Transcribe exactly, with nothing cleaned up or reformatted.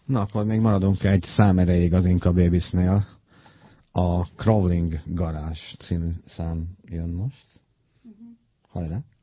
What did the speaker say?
Na, akkor még maradunk egy szám erejéig az Inca Babysnél. A Crawling Garage című szám jön most. Hajrá!